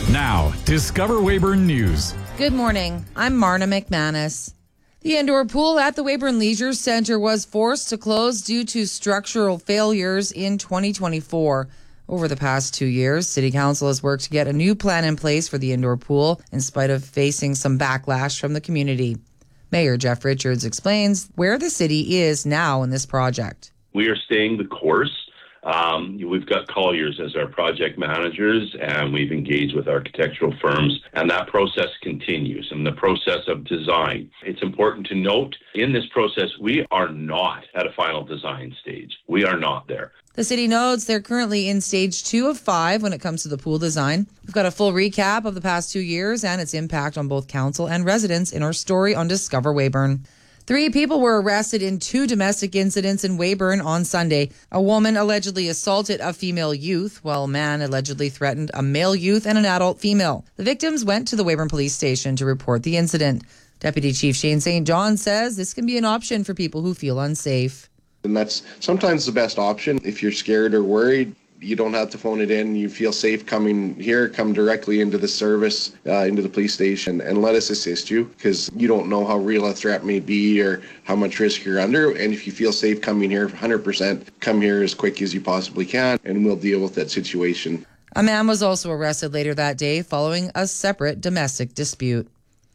Now, Discover Weyburn News. Good morning. I'm Marna McManus. The indoor pool at the Weyburn Leisure Centre was forced to close due to structural failures in 2024. Over the past 2 years, City Council has worked to get a new plan in place for the indoor pool in spite of facing some backlash from the community. Mayor Jeff Richards explains where the city is now in this project. We are staying the course. We've got Colliers as our project managers, and we've engaged with architectural firms, and that process continues in the process of design. It's important to note in this process, we are not at a final design stage. We are not there. The city notes they're currently in stage 2 of 5 when it comes to the pool design. We've got a full recap of the past 2 years and its impact on both council and residents in our story on Discover Weyburn. 3 people were arrested in 2 domestic incidents in Weyburn on Sunday. A woman allegedly assaulted a female youth, while a man allegedly threatened a male youth and an adult female. The victims went to the Weyburn Police Station to report the incident. Deputy Chief Shane St. John says this can be an option for people who feel unsafe. And that's sometimes the best option. If you're scared or worried, you don't have to phone it in. You feel safe coming here, come directly into the service, into the police station, and let us assist you, because you don't know how real a threat may be or how much risk you're under. And if you feel safe coming here, 100% come here as quick as you possibly can, and we'll deal with that situation. A man was also arrested later that day following a separate domestic dispute.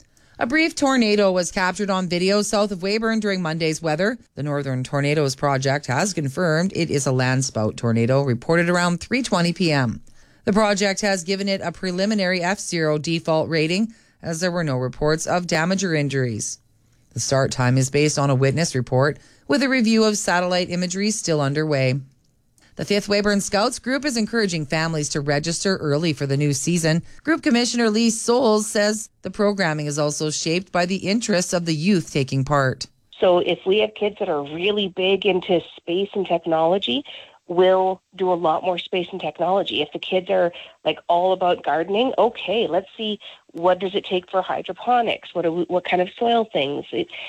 A brief tornado was captured on video south of Weyburn during Monday's weather. The Northern Tornadoes Project has confirmed it is a landspout tornado reported around 3:20 p.m. The project has given it a preliminary F0 default rating, as there were no reports of damage or injuries. The start time is based on a witness report, with a review of satellite imagery still underway. The 5th Weyburn Scouts group is encouraging families to register early for the new season. Group Commissioner Lee Souls says the programming is also shaped by the interests of the youth taking part. So if we have kids that are really big into space and technology, we'll do a lot more space and technology. If the kids are like all about gardening, okay, let's see, what does it take for hydroponics? What kind of soil things?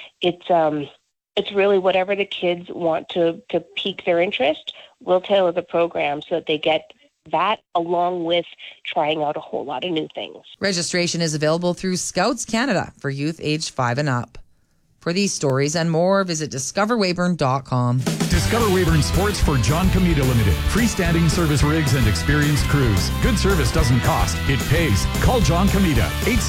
It's really whatever the kids want to pique their interest. We'll tailor the program so that they get that, along with trying out a whole lot of new things. Registration is available through Scouts Canada for youth aged 5 and up. For these stories and more, visit discoverweyburn.com. Discover Weyburn Sports for John Comita Limited. Freestanding service rigs and experienced crews. Good service doesn't cost, it pays. Call John Comita,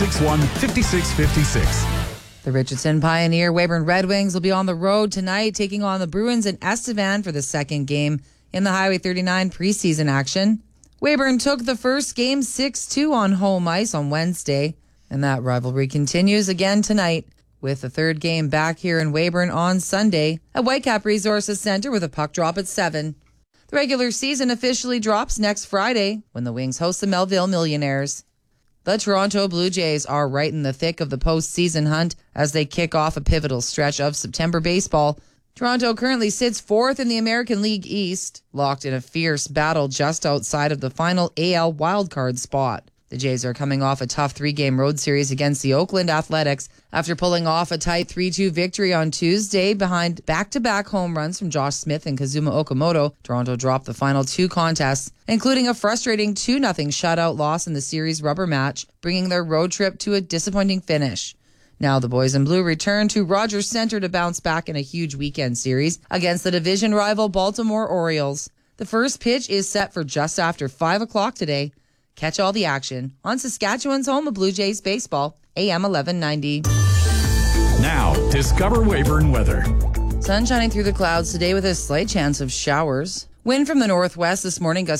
861-5656. The Richardson Pioneer Weyburn Red Wings will be on the road tonight, taking on the Bruins in Estevan for the second game in the Highway 39 preseason action. Weyburn took the first game 6-2 on home ice on Wednesday, and that rivalry continues again tonight with the third game back here in Weyburn on Sunday at Whitecap Resources Centre with a puck drop at 7. The regular season officially drops next Friday when the Wings host the Melville Millionaires. The Toronto Blue Jays are right in the thick of the postseason hunt as they kick off a pivotal stretch of September baseball. Toronto currently sits 4th in the American League East, locked in a fierce battle just outside of the final AL wildcard spot. The Jays are coming off a tough 3-game road series against the Oakland Athletics after pulling off a tight 3-2 victory on Tuesday behind back-to-back home runs from Josh Smith and Kazuma Okamoto. Toronto dropped the final 2 contests, including a frustrating 2-0 shutout loss in the series rubber match, bringing their road trip to a disappointing finish. Now the boys in blue return to Rogers Centre to bounce back in a huge weekend series against the division rival Baltimore Orioles. The first pitch is set for just after 5 o'clock today. Catch all the action on Saskatchewan's home of Blue Jays baseball, AM 1190. Now, Discover Weyburn weather. Sun shining through the clouds today with a slight chance of showers. Wind from the northwest this morning,